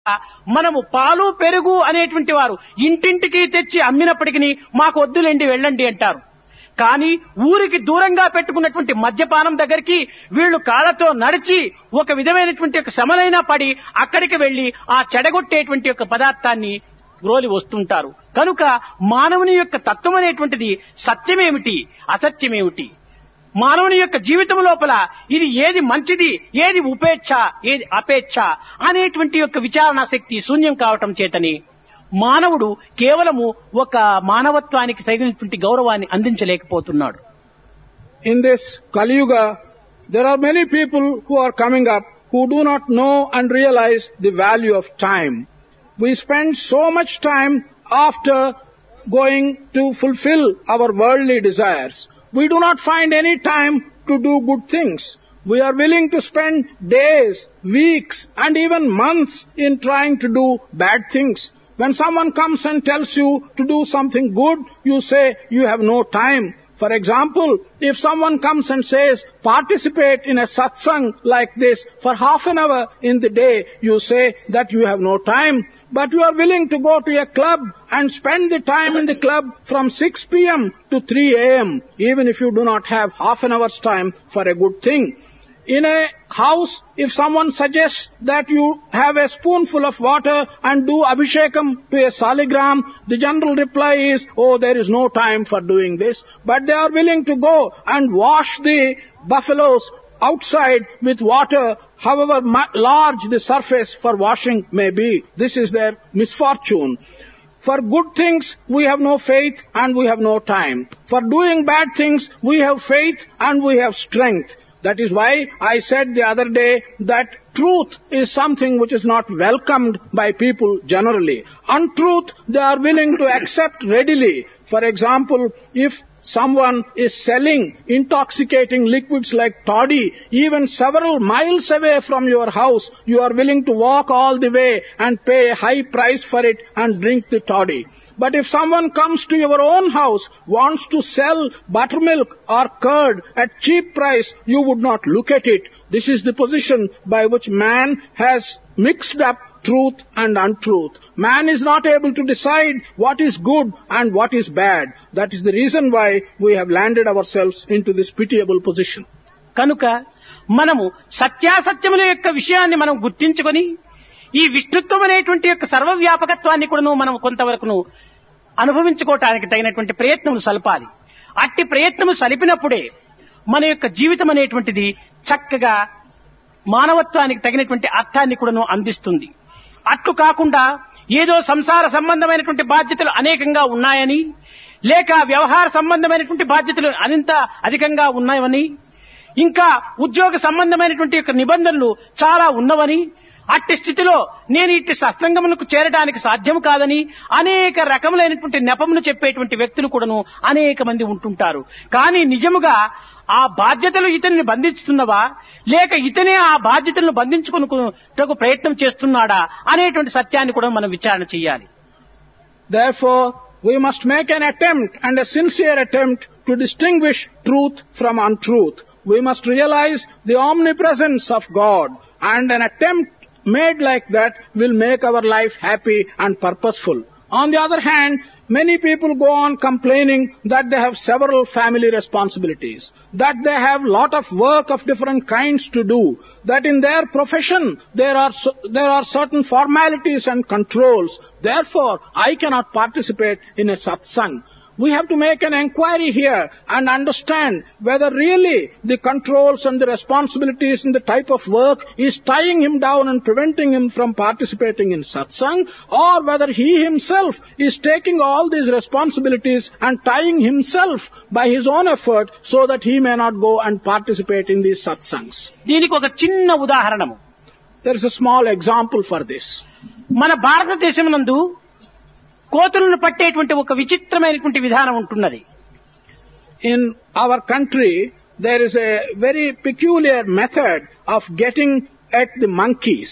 మనము పాలు పెరుగు అనేటువంటి వారు ఇంటింటికి తెచ్చి అమ్మినప్పటికీ మాకు వద్దులేండి వెళ్ళండి అంటారు. కానీ ఊరికి దూరంగా పెట్టుకున్నటువంటి మద్యపానం దగ్గరికి వీళ్లు కాళ్ళతో నడిచి ఒక విధమైనటువంటి ఒక శ్రమలైనా పడి అక్కడికి వెళ్లి ఆ చెడగొట్టేటువంటి ఒక పదార్థాన్ని రోలి వస్తుంటారు. కనుక మానవుని యొక్క తత్వం అనేటువంటిది సత్యమేమిటి, అసత్యమేమిటి, మానవుని యొక్క జీవితం లోపల ఇది ఏది మంచిది, ఏది ఉపేక్ష, ఏది అపేక్ష అనేటువంటి యొక్క విచారణ శక్తి శూన్యం కావటం చేతని మానవుడు కేవలము ఒక మానవత్వానికి సరైనటువంటి గౌరవాన్ని అందించలేకపోతున్నాడు. In this Kali Yuga, there are many people who are coming up who do not know and realize the value of time. We spend so much time after going to fulfill our worldly desires. We do not find any time to do good things. We are willing to spend days, weeks, and even months in trying to do bad things. When someone comes and tells you to do something good, you say you have no time. For example, if someone comes and says, participate in a satsang like this for half an hour in the day, you say that you have no time. But you are willing to go to a club and spend the time in the club from 6 p.m. to 3 a.m., even if you do not have half an hour's time for a good thing. In a house, if someone suggests that you have a spoonful of water and do abhishekam to a saligram, the general reply is, oh, there is no time for doing this. But they are willing to go and wash the buffaloes outside with water, however large the surface for washing may be. This is their misfortune. For good things, we have no faith and we have no time. For doing bad things, we have faith and we have strength. That is why I said the other day that truth is something which is not welcomed by people generally. Untruth, they are willing to accept readily. For example, if someone is selling intoxicating liquids like toddy, even several miles away from your house, you are willing to walk all the way and pay a high price for it and drink the toddy. But if someone comes to your own house, wants to sell buttermilk or curd at cheap price, you would not look at it. This is the position by which man has mixed up truth and untruth. Man is not able to decide what is good and what is bad. That is the reason why we have landed ourselves into this pitiable position. కనుక మనము సత్యాసత్యముల యొక్క విషయాన్ని మనం గుర్తించుకొని ఈ విష్ణుత్వం అనేటువంటి యొక్క సర్వవ్యాపకత్వాన్ని కూడా మనం కొంతవరకును అనుభవించుకోవటానికి తగినటువంటి ప్రయత్నములు సలపాలి. అట్టి ప్రయత్నము సలిపినప్పుడే మన యొక్క జీవితం అనేటువంటిది చక్కగా మానవత్వానికి తగినటువంటి అర్థాన్ని కూడా అందిస్తుంది. అట్లు కాకుండా ఏదో సంసార సంబంధమైనటువంటి బాధ్యతలు అనేకంగా ఉన్నాయని, లేక వ్యవహార సంబంధమైనటువంటి బాధ్యతలు అనంత అధికంగా ఉన్నాయని, ఇంకా ఉద్యోగ సంబంధమైనటువంటి యొక్క నిబంధనలు చాలా ఉన్నవని, అట్టి స్థితిలో నేను ఇట్టి సత్సంగములకు చేరడానికి సాధ్యం కాదని అనేక రకములైనటువంటి నెపమును చెప్పేటువంటి వ్యక్తులు కూడాను అనేక మంది ఉంటుంటారు. కానీ నిజముగా ఆ బాధ్యతలు ఇతనిని బంధిస్తున్నవా, లేక ఇతనే ఆ బాధ్యతలను బంధించుకున్నకు ప్రయత్నం చేస్తున్నాడా అనేటువంటి సత్యాన్ని కూడా మనం విచారణ చేయాలి. Therefore, we must make an attempt, and a sincere attempt, to distinguish truth from untruth. We must realize the omnipresence of God, and an attempt made like that will make our life happy and purposeful. On the other hand, many people go on complaining that they have several family responsibilities, that they have lot of work of different kinds to do, that in their profession there are certain formalities and controls. Therefore, I cannot participate in a satsang. We have to make an inquiry here and understand whether really the controls and the responsibilities and the type of work is tying him down and preventing him from participating in satsang, or whether he himself is taking all these responsibilities and tying himself by his own effort so that he may not go and participate in these satsangs. దీనికి ఒక చిన్న ఉదాహరణము. There is a small example for this. మన భారతదేశమునందు కోతులను పట్టేటువంటి ఒక విచిత్రమైనటువంటి విధానం ఉంటున్నది. In our country, there is a very peculiar method of getting at the monkeys.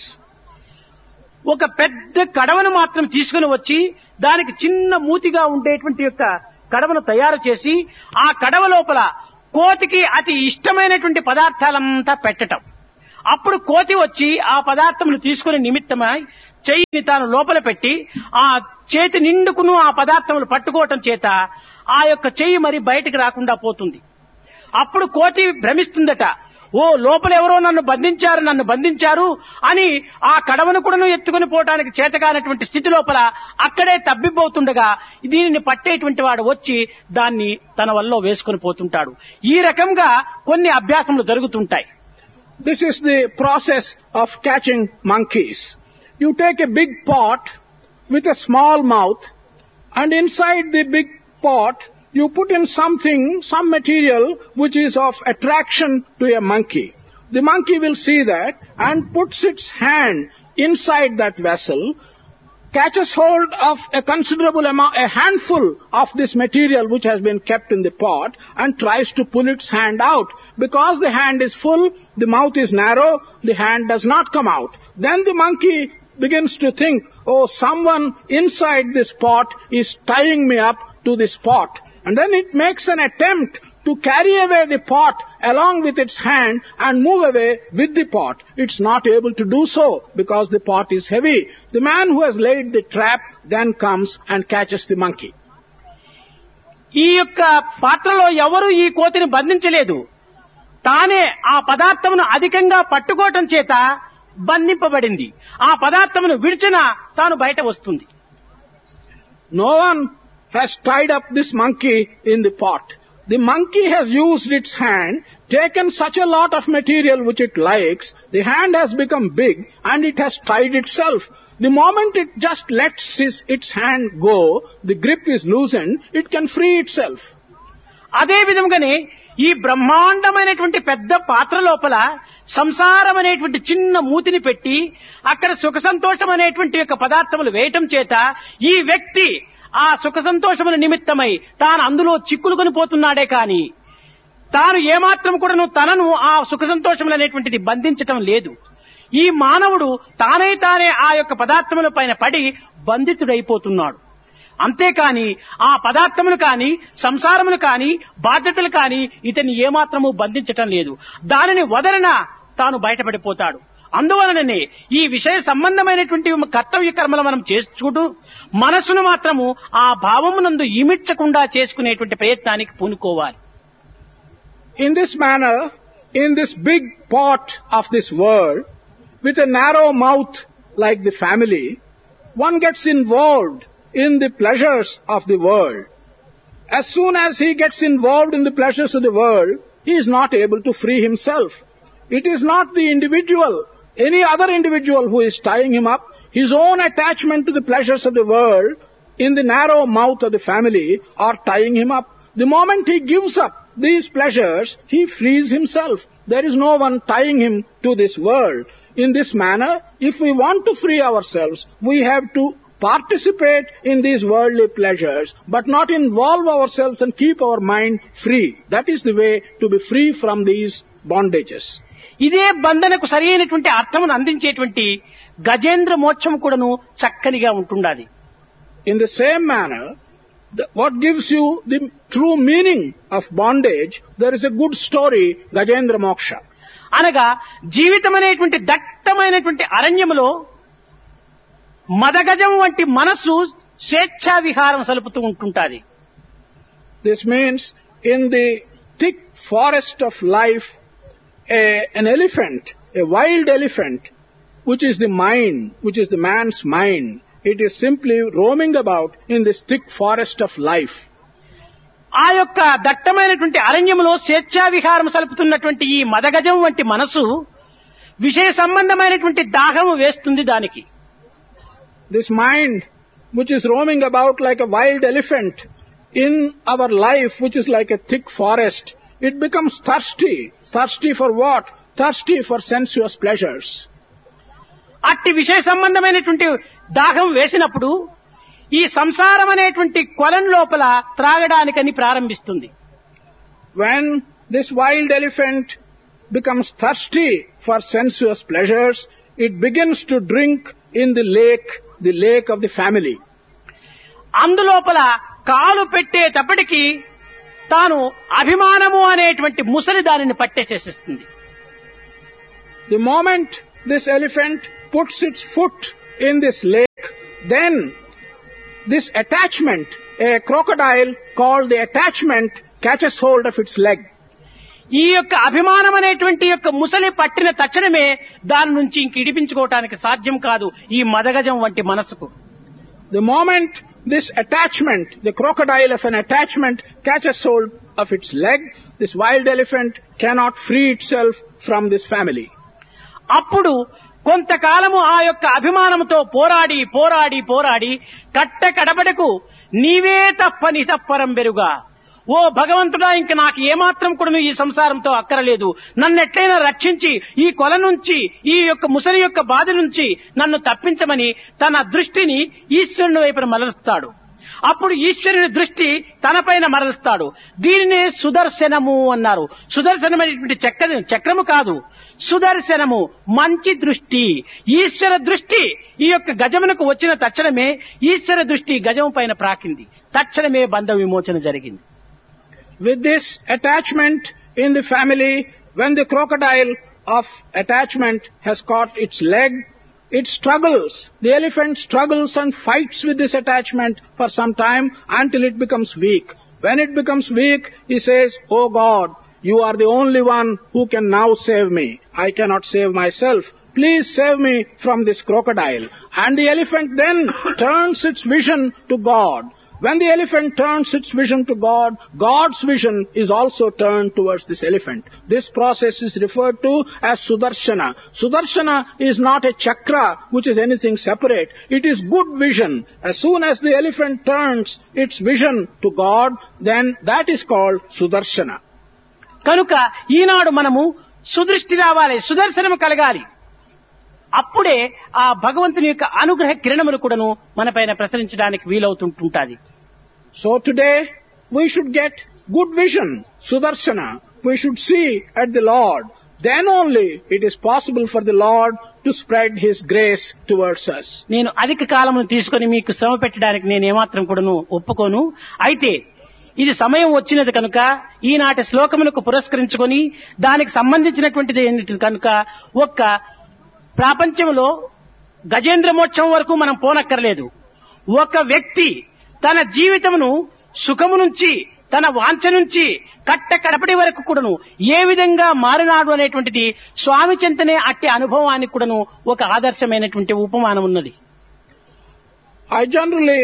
ఒక పెద్ద కడవను మాత్రం తీసుకుని వచ్చి దానికి చిన్న మూతిగా ఉండేటువంటి యొక్క కడవను తయారు చేసి ఆ కడవ లోపల కోతికి అతి ఇష్టమైనటువంటి పదార్థాలంతా పెట్టటం. అప్పుడు కోతి వచ్చి ఆ పదార్థములు తీసుకునే నిమిత్తమై చెయ్యిని తాను లోపల పెట్టి ఆ చేతి నిండుకును ఆ పదార్థములు పట్టుకోవటం చేత ఆ యొక్క చెయ్యి మరి బయటికి రాకుండా పోతుంది. అప్పుడు కోతి భ్రమిస్తుందట, ఓ లోపల ఎవరో నన్ను బంధించారు అని ఆ కడవను కూడా ఎత్తుకుని పోవడానికి చేతగానటువంటి స్థితి లోపల అక్కడే తబ్బిబ్బవుతుండగా దీనిని పట్టేటువంటి వాడు వచ్చి దాన్ని తన వల్ల వేసుకుని పోతుంటాడు. ఈ రకంగా కొన్ని అభ్యాసములు జరుగుతుంటాయి. This is the process of catching monkeys. You take a big pot with a small mouth, and inside the big pot you put in some material which is of attraction to a monkey. The monkey will see that and puts its hand inside that vessel, catches hold of a considerable amount, a handful of this material which has been kept in the pot, and tries to pull its hand out. Because the hand is full, the mouth is narrow, the hand does not come out. Then the monkey begins to think, oh, someone inside this pot is tying me up to this pot. And then it makes an attempt to carry away the pot along with its hand and move away with the pot. It's not able to do so because the pot is heavy. The man who has laid the trap then comes and catches the monkey. ఈ యొక్క పాత్రలో ఎవరు ఈ కోతిని బంధించలేదు, తానే ఆ పదార్థమును అధికంగా పట్టుకోవటం చేత బంధింపబడింది. ఆ పదార్థమును విడిచినా తాను బయట వస్తుంది. No one has tied up this monkey in the pot. The monkey has used its hand, taken such a lot of material which it likes, the hand has become big and it has tied itself. The moment it just lets its hand go, the grip is loosened, it can free itself. అదే విధంగానే ఈ బ్రహ్మాండమైనటువంటి పెద్ద పాత్ర లోపల సంసారం అనేటువంటి చిన్న మూతిని పెట్టి అక్కడ సుఖ సంతోషం అనేటువంటి యొక్క పదార్థములు వేయటం చేత ఈ వ్యక్తి ఆ సుఖ సంతోషముల నిమిత్తమై తాను అందులో చిక్కులుకొని పోతున్నాడే కాని తాను ఏమాత్రం కూడాను తనను ఆ సుఖ సంతోషములు అనేటువంటిది బంధించటం లేదు. ఈ మానవుడు తానే ఆ యొక్క పదార్థముల పైన పడి బంధితుడైపోతున్నాడు. అంతేకాని ఆ పదార్థములు కాని సంసారములు కాని బాధ్యతలు కాని ఇతన్ని ఏమాత్రము బంధించటం లేదు. దానిని వదలన తాను బయటపడిపోతాడు. అందువలననే ఈ విషయ సంబంధమైనటువంటి కర్తవ్య కర్మలు మనం చేసుకుంటూ మనసును మాత్రము ఆ భావమునందు ఇమిడ్చకుండా చేసుకునేటువంటి ప్రయత్నానికి పూనుకోవాలి. In this manner, in this big pot of this world, with a narrow mouth like the family, one gets involved in the pleasures of the world. As soon as he gets involved in the pleasures of the world, he is not able to free himself. It is not the individual, any other individual who is tying him up. His own attachment to the pleasures of the world in the narrow mouth of the family are tying him up. The moment he gives up these pleasures, he frees himself. There is no one tying him to this world. In this manner, if we want to free ourselves, we have to participate in these worldly pleasures, but not involve ourselves and keep our mind free. That is the way to be free from these bondages. ఇదే బంధనకు సరైనటువంటి అర్థమును అందించేటువంటి గజేంద్ర మోక్షం కూడాను చక్కనిగా ఉంటుండాలి. In the same manner, what gives you the true meaning of bondage, there is a good story, Gajendra Moksha. అనగా జీవితం అనేటువంటి దట్టమైనటువంటి అరణ్యములో మదగజం వంటి మనస్సు స్వేచ్ఛా విహారం సలుపుతూ ఉంటుంటాది. This means in the thick forest of life, an elephant, a wild elephant, which is the mind, which is the man's mind, it is simply roaming about in this thick forest of life. ఆ యొక్క దట్టమైనటువంటి అరణ్యములో స్వేచ్ఛా విహారం సలుపుతున్నటువంటి ఈ మదగజం వంటి మనసు విషయ సంబంధమైనటువంటి దాహము వేస్తుంది దానికి. This mind, which is roaming about like a wild elephant in our life, which is like a thick forest, it becomes thirsty. Thirsty for what? Thirsty for sensuous pleasures. అట్టి విషయ సంబంధమైనటువంటి దాహం వేసినప్పుడు ఈ సంసారం అనేటువంటి కొలం లోపల త్రాగడానికని ప్రారంభిస్తుంది. When this wild elephant becomes thirsty for sensuous pleasures, it begins to drink in the lake of the family. అందులోపల కాలు పెట్టేటప్పటికి తాను అభిమానము అనేటువంటి ముసలి దానిని పట్టేసేస్తుంది. The moment this elephant puts its foot in this lake, then this attachment, a crocodile called the attachment, catches hold of its leg. ఈ యొక్క అభిమానం అనేటువంటి యొక్క ముసలి పట్టిన తక్షణమే దాని నుంచి ఇంక ఇడిపించుకోవటానికి సాధ్యం కాదు ఈ మదగజం వంటి మనసుకు. The moment this attachment, the crocodile of an attachment, catches hold of its leg, this wild elephant cannot free itself from this family. అప్పుడు కొంతకాలము ఆ యొక్క అభిమానంతో పోరాడి పోరాడి పోరాడి కట్ట కడబడకు నీవే తప్పని తప్పరం బెరుగా, ఓ భగవంతుడా, ఇంక నాకు ఏమాత్రం కూడా ఈ సంసారంతో అక్కరలేదు, నన్ను ఎట్లయినా రక్షించి ఈ కొల నుంచి, ఈ యొక్క ముసలి యొక్క బాధ నుంచి నన్ను తప్పించమని తన దృష్టిని ఈశ్వరుని వైపున మరలుస్తాడు. అప్పుడు ఈశ్వరుని దృష్టి తనపైన మరలుస్తాడు. దీనినే సుదర్శనము అన్నారు. సుదర్శనం అనేటువంటి చక్రము కాదు, సుదర్శనము మంచి దృష్టి. ఈశ్వర దృష్టి ఈ యొక్క గజమునకు వచ్చిన తక్షణమే ఈశ్వర దృష్టి గజము పైన ప్రాకింది. తక్షణమే బంధ విమోచన జరిగింది. With this attachment in the family, when the crocodile of attachment has caught its leg, it struggles. The elephant struggles and fights with this attachment for some time until it becomes weak. When it becomes weak, he says, "Oh God, you are the only one who can now save me. I cannot save myself. Please save me from this crocodile." And the elephant then turns its vision to God. When the elephant turns its vision to God, God's vision is also turned towards this elephant. This process is referred to as Sudarshana. Sudarshana is not a chakra which is anything separate. It is good vision. As soon as the elephant turns its vision to God, then that is called Sudarshana. కనుక ఈనాడు మనము సుదృష్టి రావాలి, సుదర్శనము కలగాలి. అప్పుడే ఆ భగవంతుని యొక్క అనుగ్రహ కిరణములు కూడాను మన పైన ప్రసరించడానికి వీలవుతుంటుంది. So today we should get good vision, Sudarshana. We should see at the Lord. Then only it is possible for the Lord to spread His grace towards us. నేను అధిక కాలమును తీసుకొని మీకు శ్రమ పెట్టడానికి నేను ఏమాత్రం కూడాను ఒప్పుకోను. అయితే ఇది సమయం వచ్చినది కనుక ఈనాటి శ్లోకములకు పురస్కరించుకొని దానికి సంబంధించినటువంటిది కనుక ఒక్క ప్రపంచంలో గజేంద్ర మోక్షం వరకు మనం పోనక్కర్లేదు. ఒక వ్యక్తి తన జీవితమును సుఖము నుంచి, తన వాంఛ నుంచి కట్ట కడపటి వరకు కూడాను ఏ విధంగా మారినాడు అనేటువంటిది స్వామి చింతనే అట్టి అనుభవానికి కూడాను ఒక ఆదర్శమైనటువంటి ఉపమానం ఉన్నది. I generally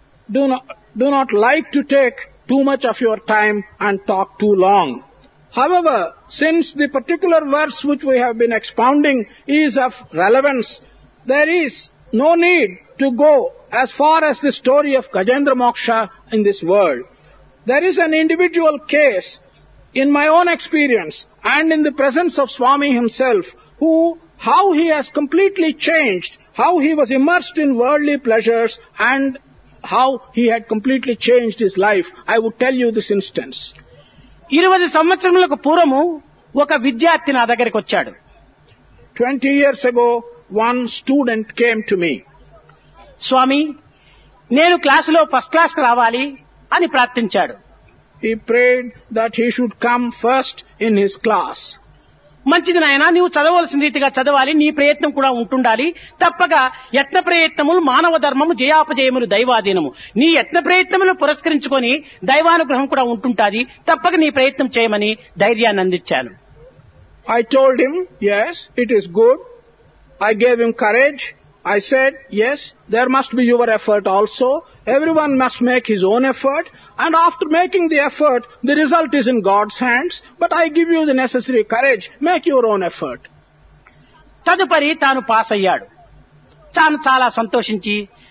do not like to take too much of your time and talk too long. However, since the particular verse which we have been expounding is of relevance, there is no need to go as far as the story of Gajendra Moksha in this world. There is an individual case in my own experience and in the presence of Swami himself, how he has completely changed, how he was immersed in worldly pleasures and how he had completely changed his life. I would tell you this instance. 20 సంవత్సరములకు పూర్వము ఒక విద్యార్థి నా దగ్గరికి వచ్చాడు. 20 years ago, one student came to me. స్వామి, నేను క్లాసులో first class రావాలి అని ప్రార్థించాడు. He prayed that he should come first in his class. మంచిది నాయనా, నీవు చదవలసిన రీతిగా చదవాలి, నీ ప్రయత్నం కూడా ఉంటుండాలి. తప్పక యత్న ప్రయత్నములు మానవ ధర్మము, జయాపజయములు దైవాధీనము. నీ యత్న ప్రయత్నములు పురస్కరించుకొని దైవానుగ్రహం కూడా ఉంటుంటాది. తప్పక నీ ప్రయత్నం చేయమని ధైర్యాన్ని అందించాను. I told him, yes, it is good. I gave him courage. I said, yes, there must be your effort also. Everyone must make his own effort. And after making the effort, the result is in God's hands. But I give you the necessary courage. Make your own effort. తదుపరి తాను pass అయ్యాడు. తాను చాలా సంతోషించి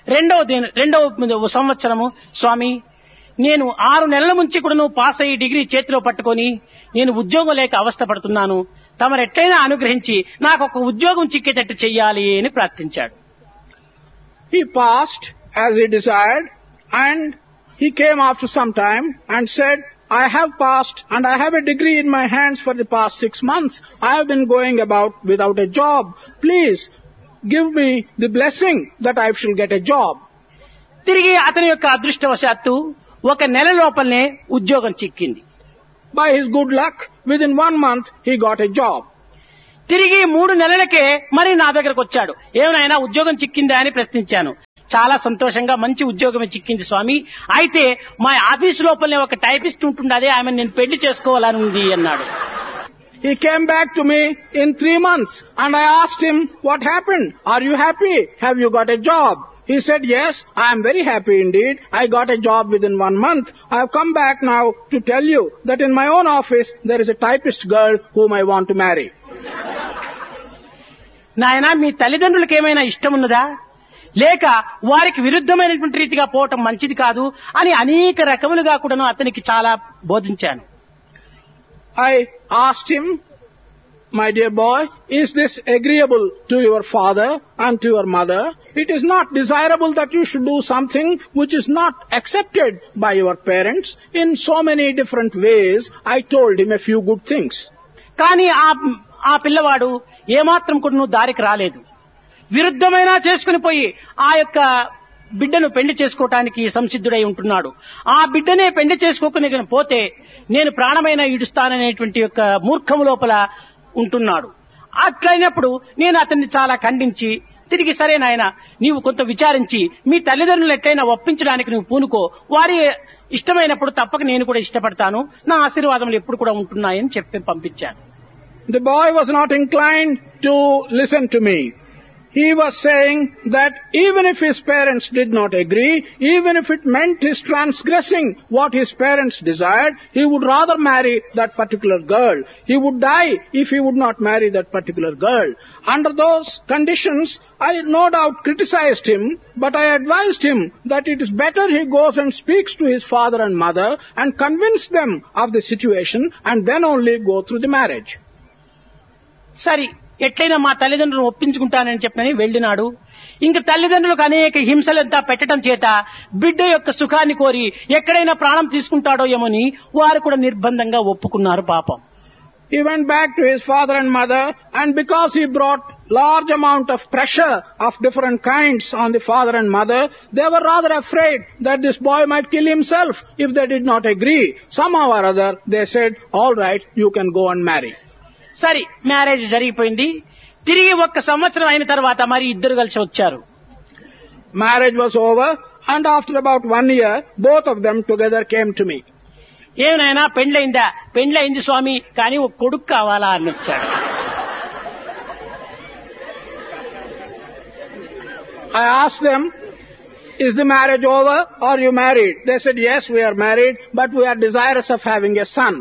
రెండవ సంవత్సరము, స్వామి, నేను 6 నెలల నుంచి కూడా నువ్వు పాస్ అయ్యి డిగ్రీ చేతిలో పట్టుకొని నేను ఉద్యోగం లేక అవస్థ పడుతున్నాను. తమరు ఎట్లయినా అనుగ్రహించి నాకు ఒక ఉద్యోగం చిక్కేటట్టు చెయ్యాలి అని ప్రార్థించాడు. He passed as he desired, and he came after some time and said, I have passed and I have a degree in my hands for the past 6 months. I have been going about without a job. Please give me the blessing that I shall get a job. తిరిగి అతని యొక్క అదృష్టవశాత్తు 1 నెల లోపలనే ఉద్యోగం చిక్కింది. By his good luck, within 1 month he got a job. తిరిగి 3 నెలలకే మరి నా దగ్గరకు వచ్చాడు. ఏమైనా ఉద్యోగం చిక్కిందా అని ప్రశ్నించాను. చాలా సంతోషంగా మంచి ఉద్యోగమే చిక్కింది స్వామి, అయితే మా ఆఫీస్ లోపలనే ఒక టైపిస్ట్ ఉంటుండే, ఆమె నేను పెళ్లి చేసుకోవాలని ఉంది అన్నాడు. He came back to me in 3 months and I asked him, what happened? Are you happy? Have you got a job? He said, yes, I am very happy indeed. I got a job within 1 month. I have come back now to tell you that in my own office there is a typist girl whom I want to marry. నాయనా, మీ తల్లిదండ్రులకు ఏమైనా ఇష్టం ఉన్నదా, లేక వారికి విరుద్ధమైనటువంటి రీతిగా పోవటం మంచిది కాదు అని అనేక రకములుగా కూడాను అతనికి చాలా బోధించాను. I asked him, my dear boy, is this agreeable to your father and to your mother? It is not desirable that you should do something which is not accepted by your parents. In so many different ways, I told him a few good things. కానీ ఆ పిల్లవాడు ఏమాత్రం కూడా దారికి రాలేదు. విరుద్ధమైన చేసుకుని పోయి ఆ యొక్క బిడ్డను పెళ్లి చేసుకోవటానికి సంసిద్ధుడై ఉంటున్నాడు. ఆ బిడ్డనే పెళ్లి చేసుకోకుని పోతే నేను ప్రాణమైన ఈడుస్తాననేటువంటి యొక్క మూర్ఖము లోపల ఉంటున్నాడు. అట్లయినప్పుడు నేను అతన్ని చాలా ఖండించి తిరిగి, సరే నాయన, నీవు కొంత విచారించి మీ తల్లిదండ్రులు ఎట్లయినా ఒప్పించడానికి నువ్వు పూనుకో, వారి ఇష్టమైనప్పుడు తప్పక నేను కూడా ఇష్టపడతాను, నా ఆశీర్వాదములు ఎప్పుడు కూడా ఉంటున్నాయని చెప్పి పంపించాను. The boy was not inclined to listen to me. He was saying that even if his parents did not agree, even if it meant his transgressing what his parents desired, he would rather marry that particular girl. He would die if he would not marry that particular girl. Under those conditions, I no doubt criticized him, but I advised him that it is better he goes and speaks to his father and mother and convince them of the situation and then only go through the marriage. సరే, ఎట్లయినా మా తల్లిదండ్రులను ఒప్పించుకుంటానని చెప్పని వెళ్ళినాడు. ఇంక తల్లిదండ్రులకు అనేక హింసలంతా పెట్టడం చేత బిడ్డ యొక్క సుఖాన్ని కోరి ఎక్కడైనా ప్రాణం తీసుకుంటాడో ఏమోని వారు కూడా నిర్బంధంగా ఒప్పుకున్నారు. పాపం. He went back to his father and mother, and because he brought large amount of pressure of different kinds on the father and mother, they were rather afraid that this boy might kill himself if they did not agree. Somehow or other, they said, all right, you can go and marry. సరే, marriage జరిగిపోయింది. తిరిగి 1 సంవత్సరం అయిన తర్వాత మరి ఇద్దరు కలిసి వచ్చారు. Marriage was over, and after about 1 year, both of them together came to me. ఏమైనా పెండ్లైందా? పెండ్లైంది స్వామి, కానీ ఒక కొడుకు కావాలా అని వచ్చాడు. I asked them, is the marriage over or you married? They said, yes, we are married, but we are desirous of having a son.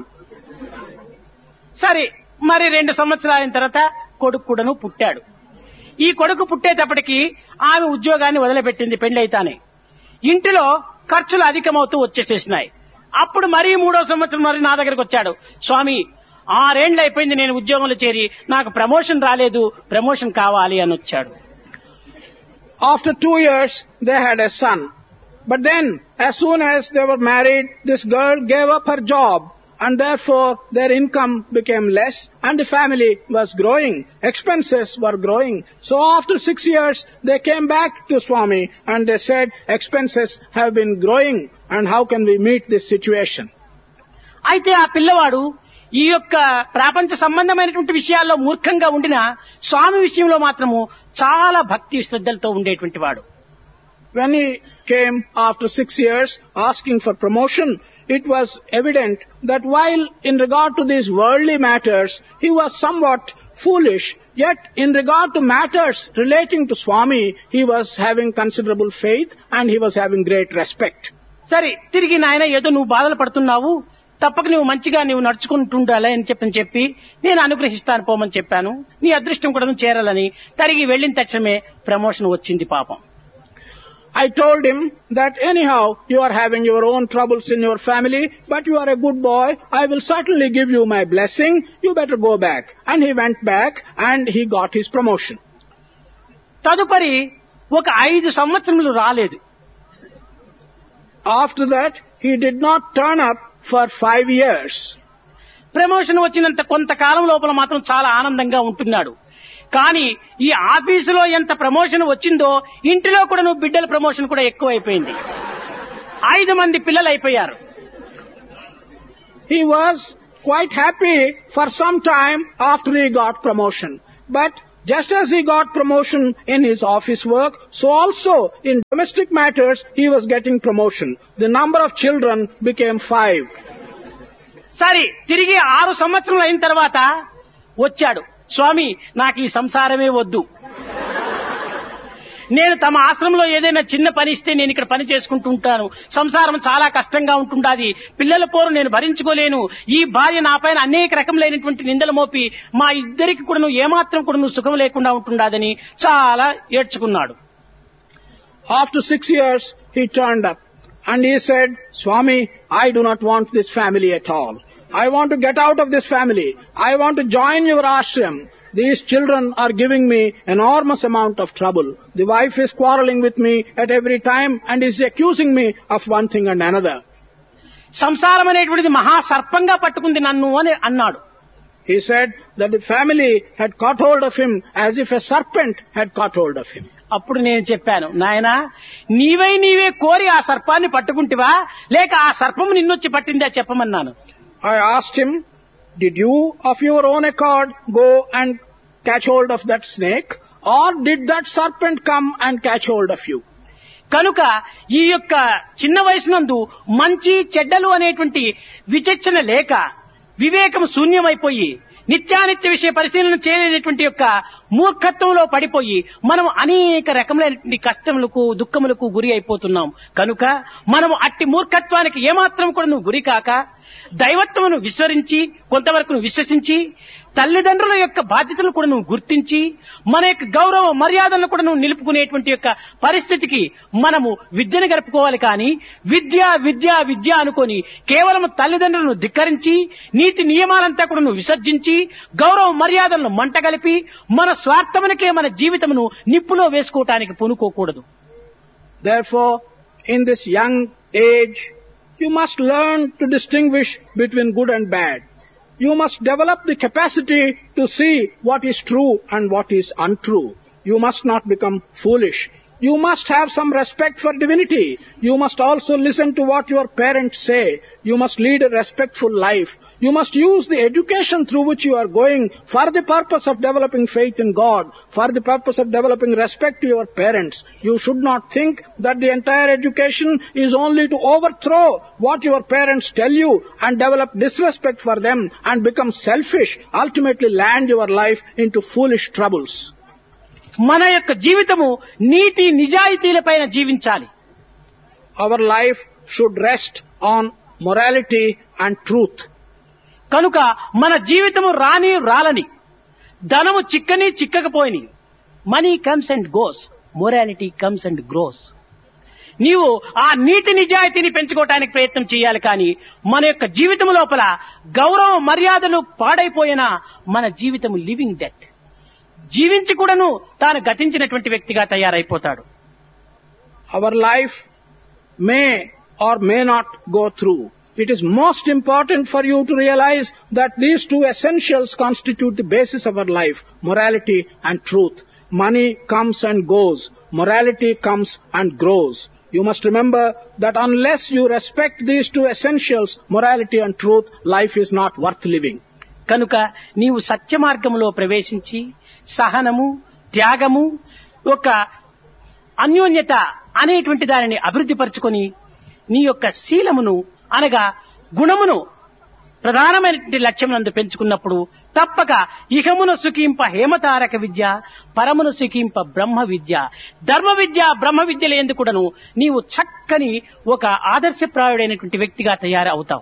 సరే, మరి 2 సంవత్సరాల తర్వాత కొడుకు కూడాను పుట్టాడు. ఈ కొడుకు పుట్టేటప్పటికి ఆమె ఉద్యోగాన్ని వదిలిపెట్టింది పెళ్లైతానే. ఇంటిలో ఖర్చులు అధికమవుతూ వచ్చేసేసినాయి. అప్పుడు మరీ 3వ సంవత్సరం మరి నా దగ్గరకు వచ్చాడు. స్వామి, 6 ఏళ్లు అయిపోయింది నేను ఉద్యోగంలో చేరి, నాకు ప్రమోషన్ రాలేదు, ప్రమోషన్ కావాలి అని వచ్చాడు. After 2 years, they had a son. But then, as soon as they were married, this girl gave up her job. And therefore their income became less and the family was growing. Expenses were growing. So after 6 years they came back to Swami and they said, expenses have been growing and how can we meet this situation? అయితే ఆ పిల్లవాడు ఈ యొక్క ప్రపంచ సంబంధమైనటువంటి విషయాల్లో మూర్ఖంగా ఉండినా స్వామి విషయంలో మాత్రము చాలా భక్తి శ్రద్ధలతో ఉండేటువంటి వాడు. When he came after 6 years asking for promotion, it was evident that while in regard to these worldly matters, he was somewhat foolish, yet in regard to matters relating to Swami, he was having considerable faith and he was having great respect. సరే, తిరిగి నాయన ఏదో నువ్వు బాధలు పడుతున్నావు, తప్పక నువ్వు మంచిగా నువ్వు నడుచుకుంటుండాలి అని చెప్పి నేను అనుగ్రహిస్తాను పోమని చెప్పాను. నీ అదృష్టం కూడా నువ్వు చేరాలని. తిరిగి వెళ్ళిన తక్షణమే ప్రమోషన్ వచ్చింది. పాపం. I told him that anyhow you are having your own troubles in your family, but you are a good boy. I will certainly give you my blessing. You better go back. And he went back and he got his promotion. తదుపరి ఒక 5 సంవత్సరములు రాలేదు. After that, he did not turn up for 5 years. Promotion వచ్చినంత కొంతకాలం లోపల మాత్రం చాలా ఆనందంగా ఉంటున్నాడు. కానీ ఈ ఆఫీసులో ఎంత ప్రమోషన్ వచ్చిందో ఇంటిలో కూడా నువ్వు బిడ్డల ప్రమోషన్ కూడా ఎక్కువైపోయింది. 5 మంది పిల్లలు అయిపోయారు. He was quite happy for some time after he got promotion. But just as he got promotion in his office work, so also in domestic matters he was getting promotion. The number of children became 5. సరే తిరిగి 6 సంవత్సరాలు అయిన తర్వాత వచ్చాడు. స్వామి, నాకు ఈ సంసారమే వద్దు, నేను తమ ఆశ్రమంలో ఏదైనా చిన్న పని ఇస్తే నేను ఇక్కడ పని చేసుకుంటూ ఉంటాను, సంసారం చాలా కష్టంగా ఉంటుండాది, పిల్లల పోరు నేను భరించుకోలేను, ఈ భార్య నా పైన అనేక రకములైనటువంటి నిందలు మోపి మా ఇద్దరికి కూడా ఏమాత్రం కూడా సుఖం లేకుండా ఉంటుండాదని చాలా ఏడ్చుకున్నాడు. After 6 years he turned up and he said, Swami, I do not want this family at all. I want to get out of this family. I want to join your ashram. These children are giving me enormous amount of trouble. The wife is quarreling with me at every time and is accusing me of one thing and another. సంసారం అనేటువంటిది మహా సర్పంగా పట్టుకుంది నన్ను అని అన్నాడు. He said that the family had caught hold of him as if a serpent had caught hold of him. అప్పుడు నేను చెప్పాను, నాయనా, నీవే కోరి ఆ సర్పాన్ని పట్టుకుంటివా లేక ఆ సర్పము నిన్నొచ్చి పట్టిందా చెప్పమన్నాను. I asked him, did you of your own accord go and catch hold of that snake, or did that serpent come and catch hold of you? కనుక ఈ యొక్క చిన్న వయసునందు మంచి చెడ్డలు అనేటువంటి విచక్షణ లేక వివేకం శూన్యమైపోయి నిత్యానిత్య విషయ పరిశీలన చేయలేనటువంటి యొక్క మూర్ఖత్వంలో పడిపోయి మనం అనేక రకములైనటువంటి కష్టములకు దుఃఖములకు గురి అయిపోతున్నాం. కనుక మనం అట్టి మూర్ఖత్వానికి ఏమాత్రం కూడా గురి కాక దైవత్వమును విస్మరించి కొంతవరకు విశ్వసించి తల్లిదండ్రుల యొక్క బాధ్యతలను కూడా గుర్తించి మన యొక్క గౌరవ మర్యాదలను కూడా నిలుపుకునేటువంటి యొక్క పరిస్థితికి మనము విద్యను గడుపుకోవాలి. కానీ విద్య అనుకొని కేవలం తల్లిదండ్రులను ధిక్కరించి నీతి నియమాలంతా కూడా విసర్జించి గౌరవ మర్యాదలను మంటగలిపి మన స్వార్థమునకే మన జీవితమును నిప్పులో వేసుకోవటానికి పూనుకోకూడదు. Therefore, in this young age, you must learn to distinguish between good and bad. You must develop the capacity to see what is true and what is untrue. You must not become foolish. You must have some respect for divinity. You must also listen to what your parents say. You must lead a respectful life. You must use the education through which you are going for the purpose of developing faith in God, for the purpose of developing respect to your parents. You should not think that the entire education is only to overthrow what your parents tell you and develop disrespect for them and become selfish, ultimately land your life into foolish troubles. మన యొక్క జీవితము నీతి నిజాయితీలపైన జీవించాలి. Our life should rest on morality and truth. కనుక మన జీవితము రాలని ధనము చిక్కకపోయిని money comes and goes, morality comes and grows. నీవు ఆ నీతి నిజాయితీని పెంచుకోవటానికి ప్రయత్నం చేయాలి. కానీ మన యొక్క జీవితం లోపల గౌరవ మర్యాదలు పాడైపోయినా మన జీవితము లివింగ్ డెత్, జీవించి కూడాను తాను గతించినటువంటి వ్యక్తిగా తయారైపోతాడు. Our life may or may not go through. It is most important for you to realize that these two essentials constitute the basis of our life, morality and truth. Money comes and goes. Morality comes and grows. You must remember that unless you respect these two essentials, morality and truth, life is not worth living. కనుక నీవు సత్య మార్గములో ప్రవేశించి సహనము, త్యాగము, ఒక అన్యోన్యత అనేటువంటి దానిని అభివృద్ధి పరచుకొని నీ యొక్క శీలమును అనగా గుణమును ప్రధానమైనటువంటి లక్ష్యమునందు పెంచుకున్నప్పుడు తప్పక ఇహమును సుఖింప హేమతారక విద్య, పరమును సుఖింప బ్రహ్మ విద్య, ధర్మ విద్య, బ్రహ్మ విద్యలు ఎందుకుడను నీవు చక్కని ఒక ఆదర్శప్రాయుడైనటువంటి వ్యక్తిగా తయారవుతావు.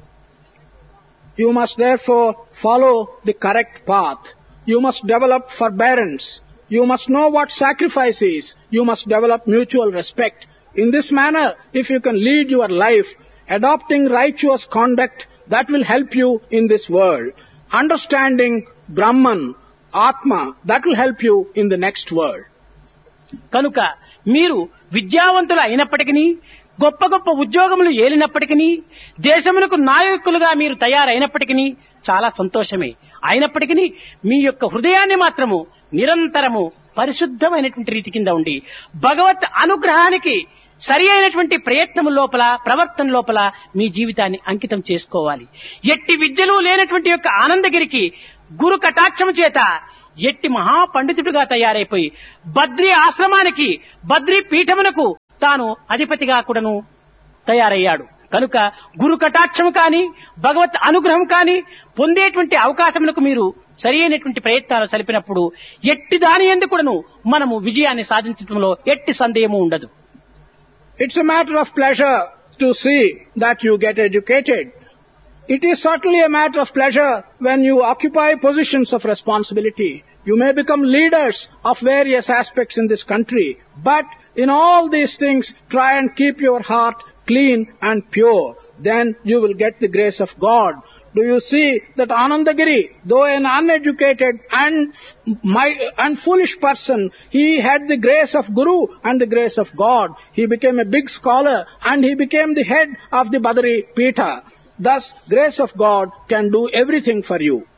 You must therefore follow the correct path. You must develop forbearance. You must know what sacrifice is. You must develop mutual respect. In this manner, if you can lead your life, adopting righteous conduct, that will help you in this world. Understanding Brahman, Atma, that will help you in the next world. కనుక మీరు విద్యావంతులు అయినప్పటికీ, గొప్ప గొప్ప ఉద్యోగములు ఏలినప్పటికీ, దేశమునకు నాయకులుగా మీరు తయారైనప్పటికీ చాలా సంతోషమే. అయినప్పటికీ మీ యొక్క హృదయాన్ని మాత్రము నిరంతరము పరిశుద్ధమైనటువంటి రీతి కింద ఉండి భగవత్ అనుగ్రహానికి సరి అయినటువంటి ప్రయత్నం లోపల ప్రవర్తన లోపల మీ జీవితాన్ని అంకితం చేసుకోవాలి. ఎట్టి విద్యలు లేనటువంటి యొక్క ఆనందగిరికి గురు కటాక్షము చేత ఎట్టి మహాపండితుడిగా తయారైపోయి బద్రీ ఆశ్రమానికి బద్రీ పీఠమునకు తాను అధిపతిగా కూడాను తయారయ్యాడు. కనుక గురు కటాక్షము కాని భగవత్ అనుగ్రహం కాని పొందేటువంటి అవకాశములకు మీరు సరి అయినటువంటి ప్రయత్నాలు సలిపినప్పుడు ఎట్టి దాని యందు కూడాను మనము విజయాన్ని సాధించడంలో ఎట్టి సందేహము ఉండదు. It's a matter of pleasure to see that you get educated. It is certainly a matter of pleasure when you occupy positions of responsibility. You may become leaders of various aspects in this country, but in all these things, try and keep your heart clean and pure. Then you will get the grace of God. Do you see that Anandagiri, though an uneducated and foolish person, he had the grace of Guru and the grace of God. He became a big scholar and he became the head of the Badri Pitha. Thus, grace of God can do everything for you.